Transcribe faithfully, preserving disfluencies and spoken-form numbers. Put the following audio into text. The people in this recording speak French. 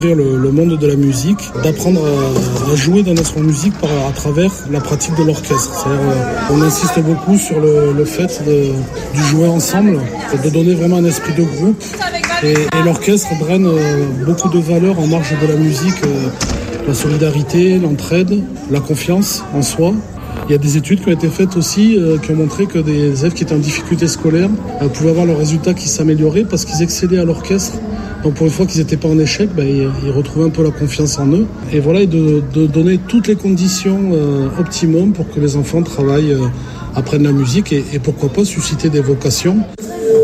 Le, le monde de la musique, d'apprendre à, à jouer d'un instrument de musique par, à travers la pratique de l'orchestre. C'est-à-dire, euh, on insiste beaucoup sur le, le fait de, du jouer ensemble, de donner vraiment un esprit de groupe. Et, et l'orchestre draine euh, beaucoup de valeurs en marge de la musique, euh, la solidarité, l'entraide, la confiance en soi. Il y a des études qui ont été faites aussi euh, qui ont montré que des élèves qui étaient en difficulté scolaire euh, pouvaient avoir leurs résultats qui s'amélioraient parce qu'ils excellaient à l'orchestre. Donc pour une fois qu'ils n'étaient pas en échec, bah, ils, ils retrouvaient un peu la confiance en eux. Et voilà, et de, de donner toutes les conditions euh, optimum pour que les enfants travaillent, euh, apprennent la musique et, et pourquoi pas susciter des vocations.